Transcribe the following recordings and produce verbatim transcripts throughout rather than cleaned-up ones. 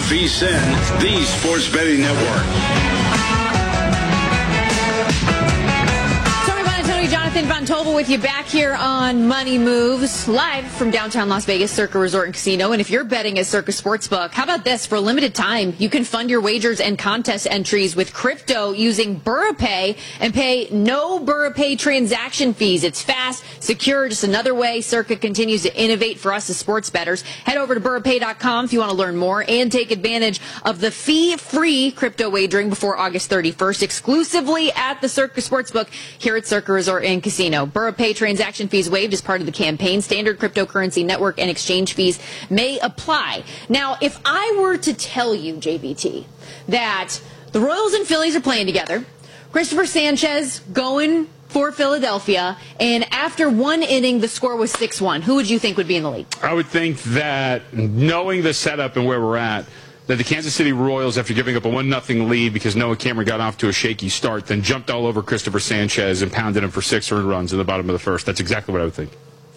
V S I N, the Sports Betting Network. Jonathan Von Tobel with you back here on Money Moves, live from downtown Las Vegas, Circa Resort and Casino. And if you're betting at Circa Sportsbook, how about this? For a limited time, you can fund your wagers and contest entries with crypto using BurraPay and pay no BurraPay transaction fees. It's fast, secure, just another way Circa continues to innovate for us as sports bettors. Head over to Burra Pay dot com if you want to learn more and take advantage of the fee-free crypto wagering before August thirty-first, exclusively at the Circa Sportsbook here at Circa Resort and Casino. BurraPay transaction fees waived as part of the campaign. Standard cryptocurrency network and exchange fees may apply. Now, if I were to tell you, J V T, that the Royals and Phillies are playing together, Christopher Sanchez going for Philadelphia, and after one inning, the score was six one, who would you think would be in the lead? I would think that, knowing the setup and where we're at, that the Kansas City Royals, after giving up a one nothing lead because Noah Cameron got off to a shaky start, then jumped all over Christopher Sanchez and pounded him for six earned runs in the bottom of the first. That's exactly what I would think.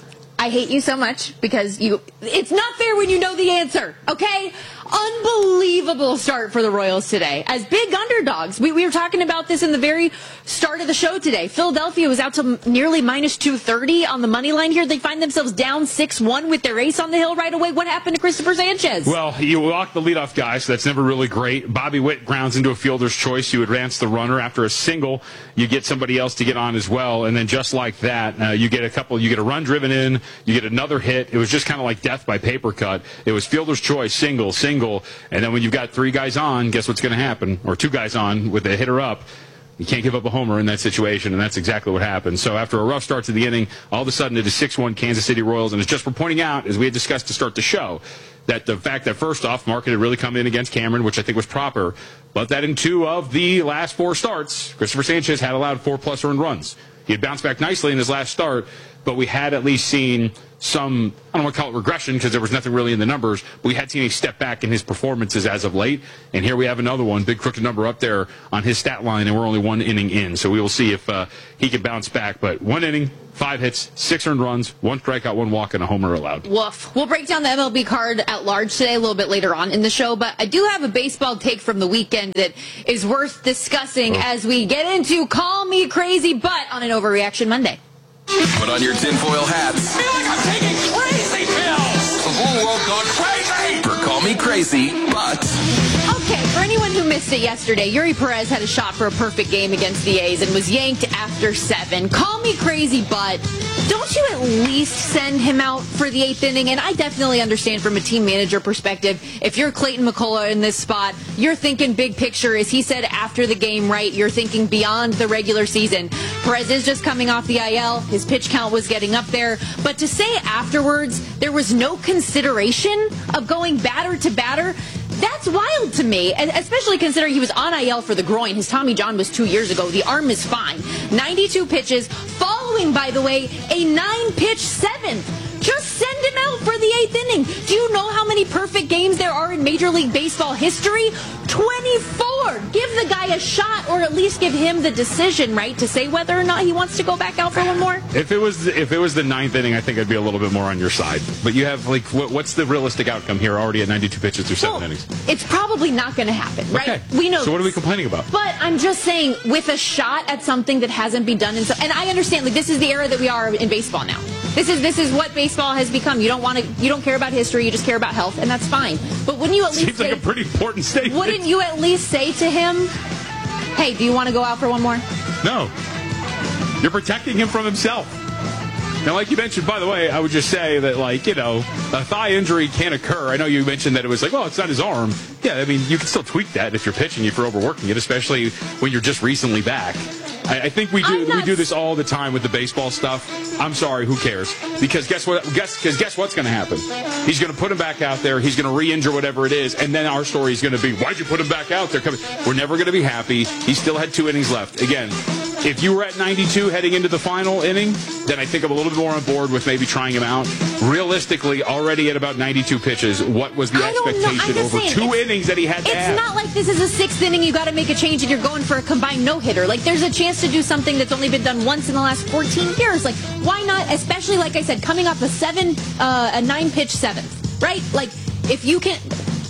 I hate you so much because you. It's not fair when you know the answer, okay? Unbelievable start for the Royals today. As big underdogs, we, we were talking about this in the very start of the show today. Philadelphia was out to nearly minus two thirty on the money line here. They find themselves down six one with their ace on the hill right away. What happened to Christopher Sanchez? Well, you walk the leadoff guy, so that's never really great. Bobby Witt grounds into a fielder's choice. You advance the runner. After a single, you get somebody else to get on as well. And then just like that, uh, you get a couple, you get a run driven in, you get another hit. It was just kind of like death by paper cut. It was fielder's choice, single, single. And then when you've got three guys on, guess what's going to happen? Or two guys on with a hitter up. You can't give up a homer in that situation, and that's exactly what happened. So after a rough start to the inning, all of a sudden it is six one Kansas City Royals, and it's just for pointing out, as we had discussed to start the show, that the fact that first off, Market had really come in against Cameron, which I think was proper, but that in two of the last four starts, Christopher Sanchez had allowed four-plus earned runs. He had bounced back nicely in his last start, but we had at least seen some, I don't want to call it regression because there was nothing really in the numbers, but we had seen a step back in his performances as of late. And here we have another one, big crooked number up there on his stat line, and we're only one inning in. So we will see if uh, he can bounce back. But one inning, five hits, six earned runs, one strikeout, one walk, and a homer allowed. Woof. We'll break down the M L B card at large today a little bit later on in the show, but I do have a baseball take from the weekend that is worth discussing oh. as we get into Call Me Crazy But on an Overreaction Monday. Put on your tinfoil hats. I feel like I'm taking crazy pills. The whole world gone crazy. For Call Me Crazy, but... Okay, for anyone who missed it yesterday, Yuri Perez had a shot for a perfect game against the A's and was yanked after seven. Call me crazy, but don't you at least send him out for the eighth inning? And I definitely understand from a team manager perspective, if you're Clayton McCullough in this spot, you're thinking big picture. As he said after the game, right, you're thinking beyond the regular season. Perez is just coming off the I L. His pitch count was getting up there. But to say afterwards there was no consideration of going batter to batter, that's wild to me, especially considering he was on I L for the groin. His Tommy John was two years ago. The arm is fine. ninety-two pitches, following, by the way, a nine-pitch seventh. Just send him out for the eighth inning. Do you know how many perfect games there are in Major League Baseball history? twenty-four. Give the guy a shot, or at least give him the decision, right, to say whether or not he wants to go back out for one more. If it was if it was the ninth inning, I think I'd be a little bit more on your side. But you have, like, what, what's the realistic outcome here already at ninety-two pitches through seven well, innings? It's probably not going to happen, right? Okay. We know. So what are we complaining about? But I'm just saying, with a shot at something that hasn't been done, in so, and I understand, like, this is the era that we are in baseball now. This is this is what baseball has become. You don't want to, you don't care about history. You just care about health, and that's fine. But wouldn't you at least seems say, like a pretty important statement? Wouldn't you at least say to him, "Hey, do you want to go out for one more?" No. You're protecting him from himself. Now, like you mentioned, by the way, I would just say that, like, you know, a thigh injury can occur. I know you mentioned that it was like, well, it's not his arm. Yeah, I mean, you can still tweak that if you're pitching, if you're overworking it, especially when you're just recently back. I, I think we do we do this all the time with the baseball stuff. I'm sorry, who cares? Because guess what? Guess because guess what's going to happen? He's going to put him back out there. He's going to re-injure whatever it is, and then our story is going to be, why'd you put him back out there? We're never going to be happy. He still had two innings left. Again, if you were at ninety-two heading into the final inning, then I think I'm a little bit more on board with maybe trying him out. Realistically, already at about ninety-two pitches, what was the expectation over saying, two innings that he had to It's have? not like this is a sixth inning, you got to make a change and you're going for a combined no-hitter. Like, there's a chance to do something that's only been done once in the last fourteen years. Like, why not? Especially, like I said, coming off a seven, uh, a nine-pitch seventh, right? Like, if you can...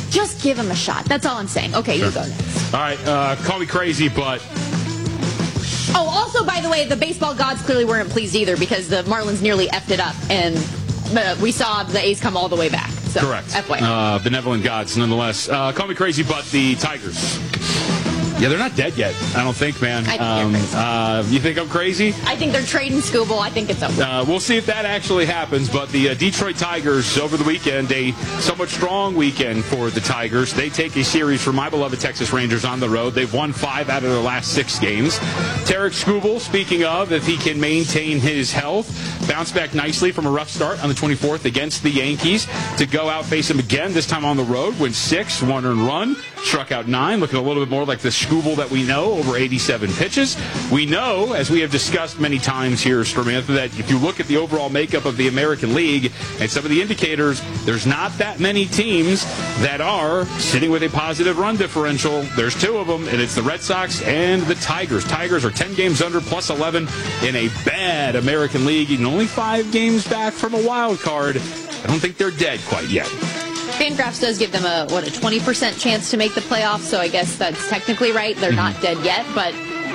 just give him a shot. That's all I'm saying. Okay, sure. You go next. All right, uh, call me crazy, but... Oh, also, by the way, the baseball gods clearly weren't pleased either because the Marlins nearly effed it up, and uh, we saw the A's come all the way back. So, correct. F Y I. Uh, benevolent gods, nonetheless. Uh, call me crazy, but the Tigers. Yeah, they're not dead yet, I don't think, man. I think um, you're crazy. Uh, you think I'm crazy? I think they're trading Scooble. I think it's over. Uh, we'll see if that actually happens, but the uh, Detroit Tigers over the weekend, a somewhat strong weekend for the Tigers. They take a series from my beloved Texas Rangers on the road. They've won five out of their last six games. Tarek Skubal, speaking of, if he can maintain his health, bounce back nicely from a rough start on the twenty-fourth against the Yankees to go out, face them again, this time on the road, win six, one earned run, struck out nine, looking a little bit more like the Skubal that we know, over eighty-seven pitches. We know, as we have discussed many times here, Stormantha, that if you look at the overall makeup of the American League and some of the indicators, there's not that many teams that are sitting with a positive run differential. There's two of them, and it's the Red Sox and the Tigers. Tigers are ten games under, plus eleven in a bad American League, and only five games back from a wild card. I don't think they're dead quite yet. Fangraphs does give them a, what, a twenty percent chance to make the playoffs, so I guess that's technically right. They're mm-hmm. not dead yet, but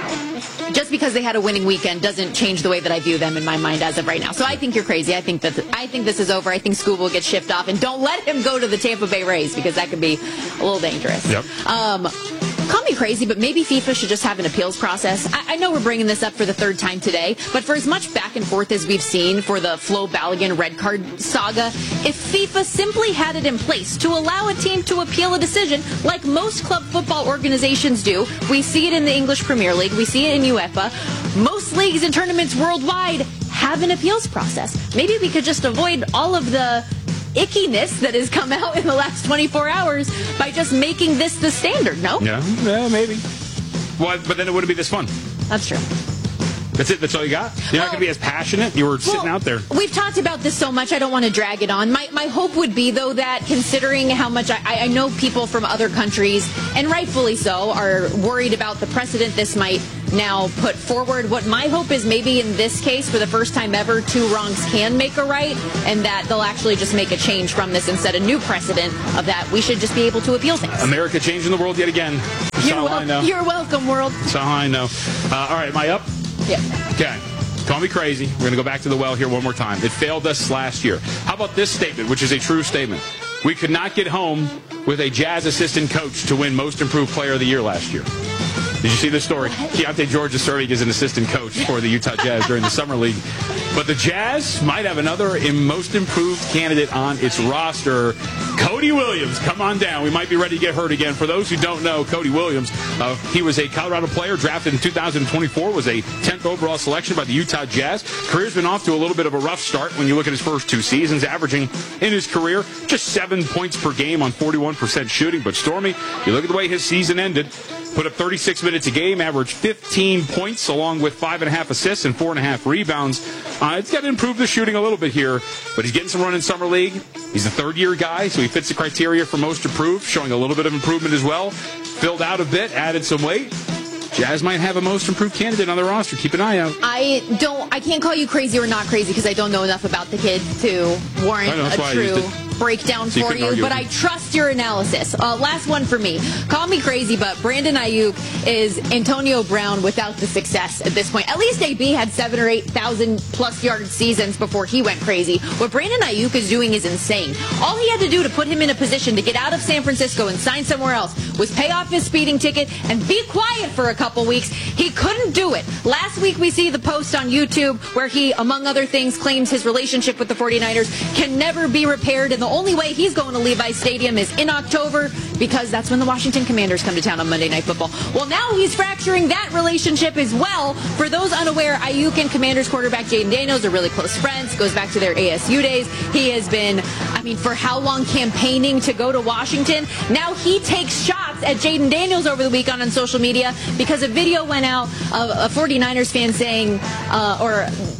just because they had a winning weekend doesn't change the way that I view them in my mind as of right now. So I think you're crazy. I think that I think this is over. I think Scoob will get shipped off, and don't let him go to the Tampa Bay Rays because that could be a little dangerous. Yep. Um, Call me crazy, but maybe FIFA should just have an appeals process. I, I know we're bringing this up for the third time today, but for as much back and forth as we've seen for the Flo Balogun red card saga, if FIFA simply had it in place to allow a team to appeal a decision like most club football organizations do, we see it in the English Premier League, we see it in UEFA, most leagues and tournaments worldwide have an appeals process. Maybe we could just avoid all of the ickiness that has come out in the last twenty-four hours by just making this the standard, no? Yeah, yeah, maybe. Well, but then it wouldn't be this fun. That's true. That's it? That's all you got? You're well, not going to be as passionate? You were sitting well, out there. We've talked about this so much, I don't want to drag it on. My my hope would be, though, that considering how much I, I know people from other countries, and rightfully so, are worried about the precedent this might now put forward. What my hope is, maybe in this case, for the first time ever, two wrongs can make a right, and that they'll actually just make a change from this and set a new precedent of that. We should just be able to appeal things. America changing the world yet again. That's you're, how wel- I know. You're welcome, world. That's how I know. Uh, all right, am I up? Yeah. Okay. Call me crazy. We're going to go back to the well here one more time. It failed us last year. How about this statement, which is a true statement? We could not get home with a Jazz assistant coach to win Most Improved Player of the Year last year. Did you see this story? Keontae George is serving as an assistant coach for the Utah Jazz during the Summer League. But the Jazz might have another most improved candidate on its roster. Cody Williams, come on down. We might be ready to get hurt again. For those who don't know, Cody Williams, uh, he was a Colorado player drafted in two thousand twenty-four, was a tenth overall selection by the Utah Jazz. Career's been off to a little bit of a rough start when you look at his first two seasons, averaging in his career just seven points per game on forty-one percent shooting. But Stormy, you look at the way his season ended. Put up thirty-six minutes a game, averaged fifteen points, along with five and a half assists and four and a half rebounds. Uh, it's got to improve the shooting a little bit here, but he's getting some run in Summer League. He's a third-year guy, so he fits the criteria for most improved, showing a little bit of improvement as well. Filled out a bit, added some weight. Jazz might have a most improved candidate on their roster. Keep an eye out. I don't. I can't call you crazy or not crazy because I don't know enough about the kid to warrant know, a true breakdown so for you. you but I trust your analysis. Uh, last one for me. Call me crazy, but Brandon Ayuk is Antonio Brown without the success at this point. At least A B had seven or eight thousand plus yard seasons before he went crazy. What Brandon Ayuk is doing is insane. All he had to do to put him in a position to get out of San Francisco and sign somewhere else was pay off his speeding ticket and be quiet for a couple weeks. He couldn't do it. Last week we see the post on YouTube where he, among other things, claims his relationship with the forty-niners can never be repaired, and the only way he's going to Levi Stadium is in October because that's when the Washington Commanders come to town on Monday Night Football. Well, now he's fracturing that relationship as well. For those unaware, Ayuk and Commanders quarterback Jaden Daniels are really close friends. Goes back to their A S U days. He has been, I mean, for how long campaigning to go to Washington? Now he takes shots at Jaden Daniels over the weekend on social media because a video went out of a forty-niners fan saying, uh, or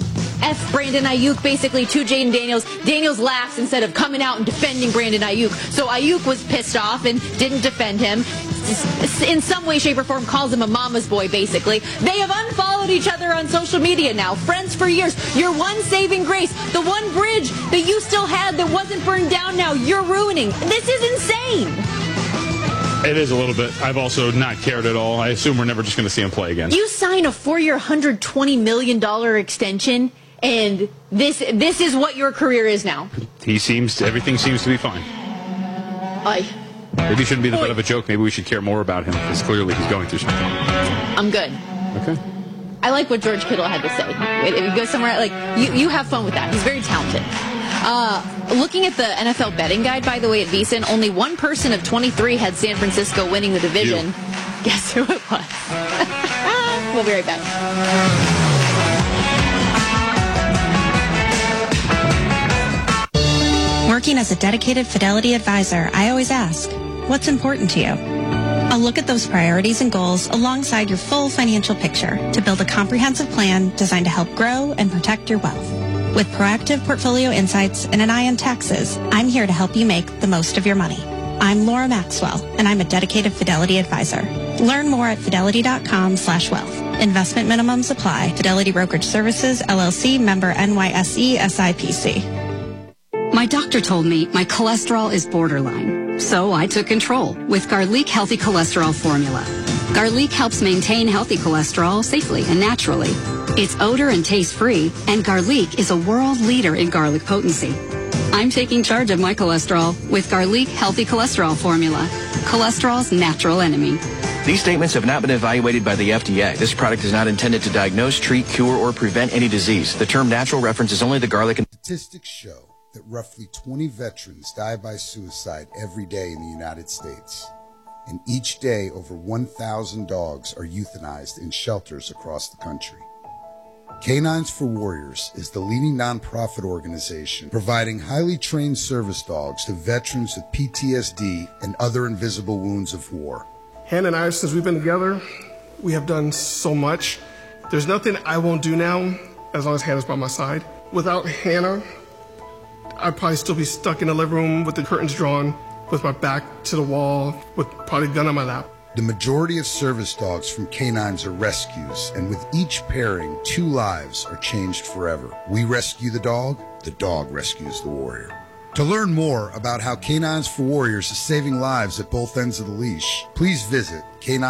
F Brandon Ayuk basically to Jaden Daniels. Daniels laughs instead of coming out and defending Brandon Ayuk. So Ayuk was pissed off and didn't defend him. In some way, shape, or form calls him a mama's boy, basically. They have unfollowed each other on social media now. Friends for years. Your one saving grace. The one bridge that you still had that wasn't burned down now, you're ruining. This is insane. It is a little bit. I've also not cared at all. I assume we're never just going to see him play again. You sign a four-year, one hundred twenty million dollars extension, and this this is what your career is now. He seems, to, everything seems to be fine. I... Maybe it shouldn't be the butt of a joke. Maybe we should care more about him, because clearly he's going through something. I'm good. Okay. I like what George Kittle had to say. If you go somewhere, like, you, you have fun with that. He's very talented. Uh, looking at the N F L betting guide, by the way, at VSiN, only one person of twenty-three had San Francisco winning the division. You. Guess who it was? We'll be right back. Working as a dedicated Fidelity advisor, I always ask, what's important to you? I'll look at those priorities and goals alongside your full financial picture to build a comprehensive plan designed to help grow and protect your wealth. With proactive portfolio insights and an eye on taxes, I'm here to help you make the most of your money. I'm Laura Maxwell, and I'm a dedicated Fidelity advisor. Learn more at fidelity.com slash wealth. Investment minimums apply. Fidelity Brokerage Services, L L C, member N Y S E, S I P C. My doctor told me my cholesterol is borderline, so I took control with Garlic Healthy Cholesterol Formula. Garlic helps maintain healthy cholesterol safely and naturally. It's odor and taste-free, and Garlic is a world leader in garlic potency. I'm taking charge of my cholesterol with Garlic Healthy Cholesterol Formula, cholesterol's natural enemy. These statements have not been evaluated by the F D A. This product is not intended to diagnose, treat, cure, or prevent any disease. The term natural references only the garlic and... Statistics show that roughly twenty veterans die by suicide every day in the United States. And each day, over one thousand dogs are euthanized in shelters across the country. Canines for Warriors is the leading nonprofit organization providing highly trained service dogs to veterans with P T S D and other invisible wounds of war. Hannah and I, since we've been together, we have done so much. There's nothing I won't do now as long as Hannah's by my side. Without Hannah, I'd probably still be stuck in the living room with the curtains drawn, with my back to the wall, with probably a gun on my lap. The majority of service dogs from canines are rescues, and with each pairing, two lives are changed forever. We rescue the dog, the dog rescues the warrior. To learn more about how Canines for Warriors is saving lives at both ends of the leash, please visit canines